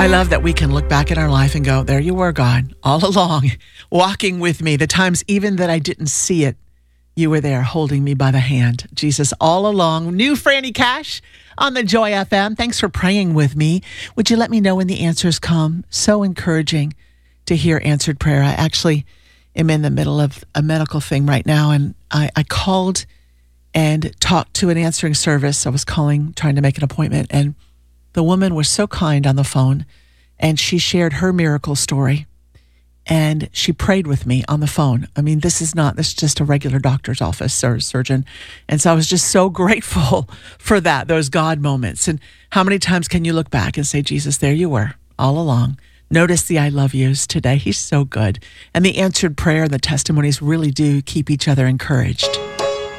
I love that we can look back in our life and go, there you were, God, all along, walking with me. The times even that I didn't see it, you were there holding me by the hand. Jesus, all along. New Franny Cash on the Joy FM. Thanks for praying with me. Would you let me know when the answers come? So encouraging to hear answered prayer. I actually am in the middle of a medical thing right now, and I called and talked to an answering service. I was calling, trying to make an appointment, and the woman was so kind on the phone, and she shared her miracle story, and she prayed with me on the phone. I mean, this is just a regular doctor's office or surgeon. And so I was just so grateful for that, those God moments. And how many times can you look back and say, Jesus, there you were all along. Notice the I love yous today. He's so good. And the answered prayer and the testimonies really do keep each other encouraged.